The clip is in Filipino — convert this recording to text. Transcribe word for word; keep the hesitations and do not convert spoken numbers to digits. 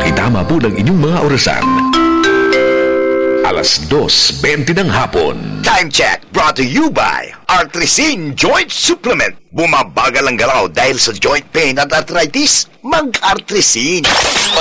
Pakitama po ng inyong mga orasan. Alas dos twenty ng hapon. Time check brought to you by Artrisin Joint Supplement. Bumabagal ang galaw dahil sa joint pain at arthritis. Mag-Artrisin.